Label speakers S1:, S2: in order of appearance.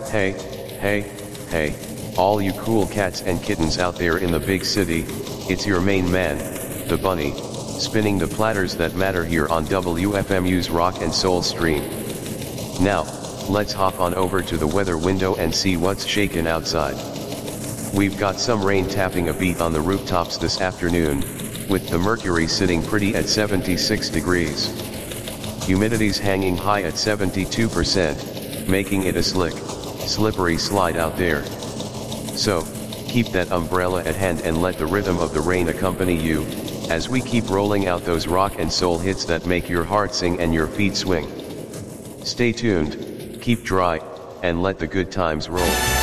S1: Hey, hey, hey, all you cool cats and kittens out there in the big city, it's your main man, the bunny, spinning the platters that matter here on WFMU's Rock and Soul stream. Now, let's hop on over to the weather window and see what's shaking outside. We've got some rain tapping a beat on the rooftops this afternoon, with the mercury sitting pretty at 76 degrees. Humidity's hanging high at 72%, making it a slick, slippery slide out there. So, keep that umbrella at hand and let the rhythm of the rain accompany you, as we keep rolling out those rock and soul hits that make your heart sing and your feet swing. Stay tuned, keep dry, and let the good times roll.